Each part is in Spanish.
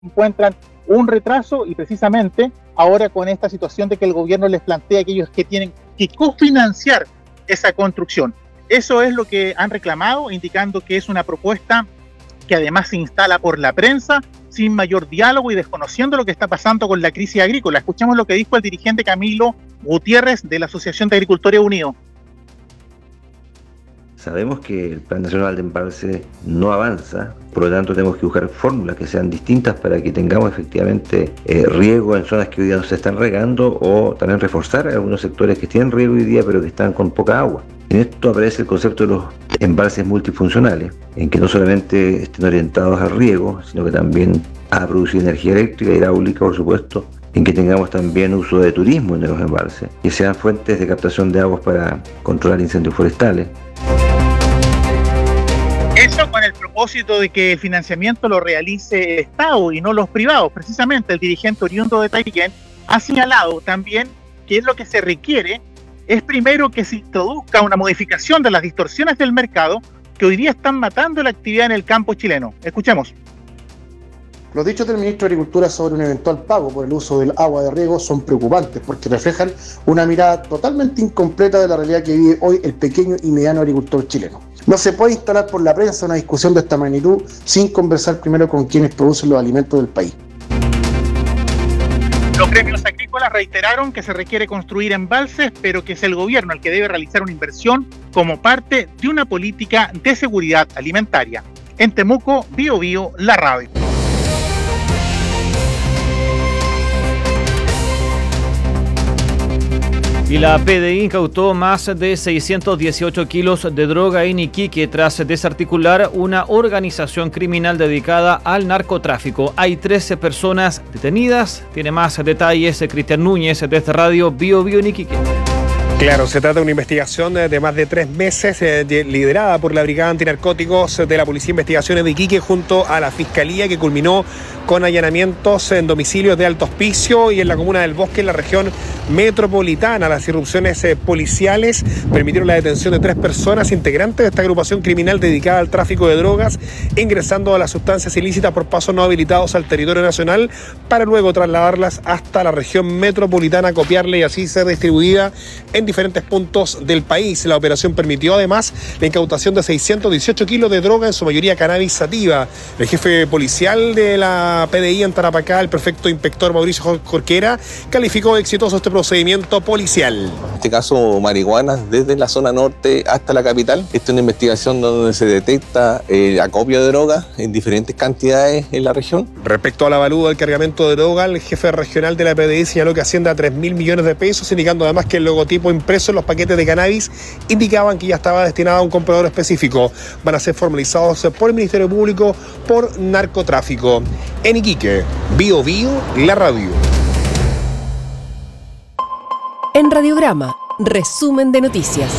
encuentran un retraso y precisamente ahora con esta situación de que el gobierno les plantea que ellos que tienen que cofinanciar esa construcción. Eso es lo que han reclamado, indicando que es una propuesta que además se instala por la prensa, sin mayor diálogo y desconociendo lo que está pasando con la crisis agrícola. Escuchemos lo que dijo el dirigente Camilo Gutiérrez de la Asociación de Agricultores Unidos. Sabemos que el Plan Nacional de Embalse no avanza, por lo tanto tenemos que buscar fórmulas que sean distintas para que tengamos efectivamente riego en zonas que hoy día no se están regando, o también reforzar algunos sectores que tienen riego hoy día pero que están con poca agua. En esto aparece el concepto de los embalses multifuncionales, en que no solamente estén orientados al riego, sino que también a producir energía eléctrica, hidráulica, por supuesto, en que tengamos también uso de turismo en los embalses, que sean fuentes de captación de aguas para controlar incendios forestales. Eso con el propósito de que el financiamiento lo realice el Estado y no los privados. Precisamente el dirigente oriundo de Taiquén ha señalado también que es lo que se requiere es primero que se introduzca una modificación de las distorsiones del mercado que hoy día están matando la actividad en el campo chileno. Escuchemos. Los dichos del ministro de Agricultura sobre un eventual pago por el uso del agua de riego son preocupantes porque reflejan una mirada totalmente incompleta de la realidad que vive hoy el pequeño y mediano agricultor chileno. No se puede instalar por la prensa una discusión de esta magnitud sin conversar primero con quienes producen los alimentos del país. Los gremios agrícolas reiteraron que se requiere construir embalses, pero que es el gobierno el que debe realizar una inversión como parte de una política de seguridad alimentaria. En Temuco, Biobío, La Radio. Y la PDI incautó más de 618 kilos de droga en Iquique tras desarticular una organización criminal dedicada al narcotráfico. Hay 13 personas detenidas. Tiene más detalles Cristian Núñez desde Radio Biobío en Iquique. Claro, se trata de una investigación de más de 3 meses liderada por la Brigada Antinarcóticos de la Policía de Investigaciones de Iquique junto a la Fiscalía, que culminó con allanamientos en domicilios de Alto Hospicio y en la comuna del Bosque, en la región metropolitana. Las irrupciones policiales permitieron la detención de 3 personas integrantes de esta agrupación criminal dedicada al tráfico de drogas, ingresando a las sustancias ilícitas por pasos no habilitados al territorio nacional para luego trasladarlas hasta la región metropolitana, copiarla y así ser distribuida en diferentes puntos del país. La operación permitió además la incautación de 618 kilos de droga, en su mayoría cannabis sativa. El jefe policial de la PDI en Tarapacá, el prefecto inspector Mauricio Jorquera, calificó exitoso este procedimiento policial. En este caso, marihuana desde la zona norte hasta la capital. Esta es una investigación donde se detecta acopio de droga en diferentes cantidades en la región. Respecto al avalúo del cargamento de droga, el jefe regional de la PDI señaló que asciende a 3.000 millones de pesos, indicando además que el logotipo impreso en los paquetes de cannabis indicaban que ya estaba destinado a un comprador específico. Van a ser formalizados por el Ministerio Público por narcotráfico. En Iquique, Biobío, La Radio. En Radiograma, resumen de noticias.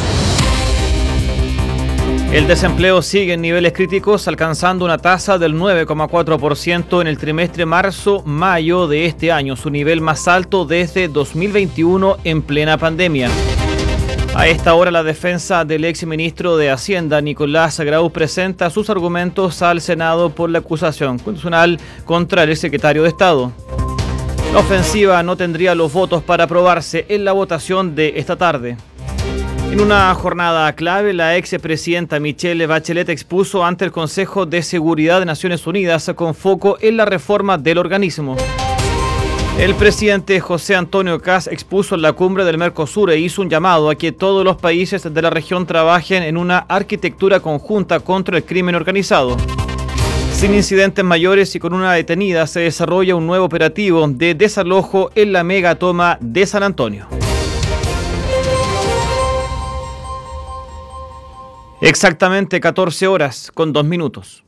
El desempleo sigue en niveles críticos, alcanzando una tasa del 9,4% en el trimestre marzo-mayo de este año, su nivel más alto desde 2021 en plena pandemia. A esta hora, la defensa del exministro de Hacienda, Nicolás Grau, presenta sus argumentos al Senado por la acusación constitucional contra el secretario de Estado. La ofensiva no tendría los votos para aprobarse en la votación de esta tarde. En una jornada clave, la expresidenta Michelle Bachelet expuso ante el Consejo de Seguridad de Naciones Unidas con foco en la reforma del organismo. El presidente José Antonio Kast expuso en la cumbre del Mercosur e hizo un llamado a que todos los países de la región trabajen en una arquitectura conjunta contra el crimen organizado. Sin incidentes mayores y con una detenida, se desarrolla un nuevo operativo de desalojo en la megatoma de San Antonio. Exactamente 14 horas con 2 minutos.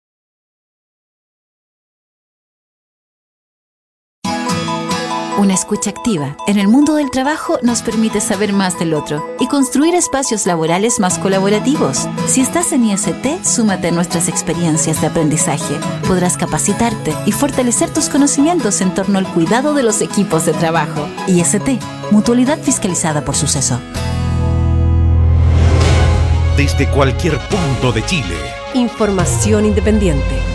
Una escucha activa en el mundo del trabajo nos permite saber más del otro y construir espacios laborales más colaborativos. Si estás en IST, súmate a nuestras experiencias de aprendizaje. Podrás capacitarte y fortalecer tus conocimientos en torno al cuidado de los equipos de trabajo. IST, Mutualidad Fiscalizada por Suceso. Desde cualquier punto de Chile. Información independiente.